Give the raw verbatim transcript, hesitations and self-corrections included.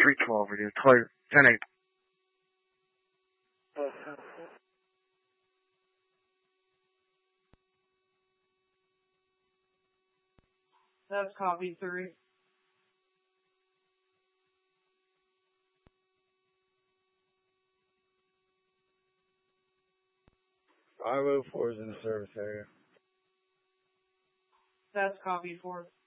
three twelve, radio, clear, ten eight. That's copy three. five oh four is in the service area. That's copy four.